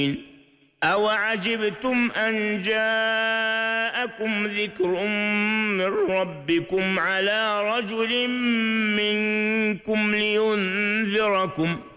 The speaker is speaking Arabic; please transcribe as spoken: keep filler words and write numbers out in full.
أوعجبتم أن جاءكم ذكر من ربكم على رجل منكم لينذركم